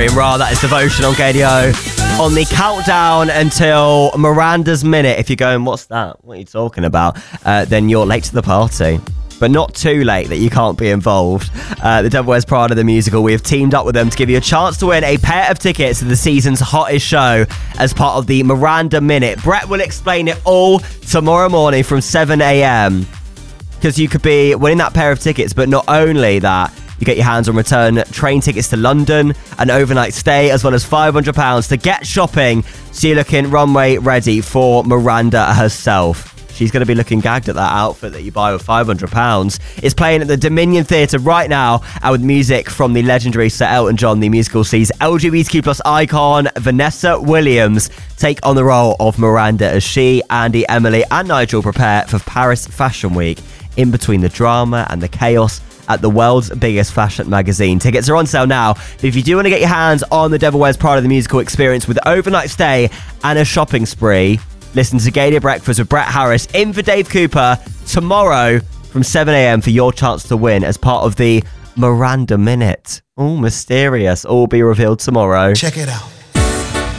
Rory and Ra. That is Devotion on KDO. On the countdown until Miranda's Minute. If you're going, what's that? What are you talking about? Then you're late to the party. But not too late that you can't be involved. The Devil Wears Prada, the musical, we have teamed up with them to give you a chance to win a pair of tickets to the season's hottest show as part of the Miranda Minute. Brett will explain it all tomorrow morning from 7 a.m. because you could be winning that pair of tickets, but not only that, you get your hands on return train tickets to London, an overnight stay, as well as £500 to get shopping so you're looking runway ready for Miranda herself. She's going to be looking gagged at that outfit that you buy with £500. It's playing at the Dominion Theatre right now, and with music from the legendary Sir Elton John. The musical sees LGBTQ plus icon Vanessa Williams take on the role of Miranda as she, Andy, Emily and Nigel prepare for Paris Fashion Week in between the drama and the chaos at the world's biggest fashion magazine. Tickets are on sale now. But if you do want to get your hands on the Devil Wears Prada the musical experience with overnight stay and a shopping spree, listen to Gadia Breakfast with Brett Harris in for Dave Cooper tomorrow from 7 a.m. for your chance to win as part of the Miranda Minute. All mysterious. All be revealed tomorrow. Check it out.